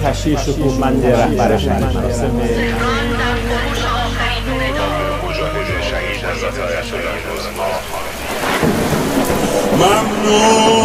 تشییع شکوهمند رهبر شهر مراسم تهران در فروش آخرین مجاهد شهید حضرت آیت الله عظما ممنون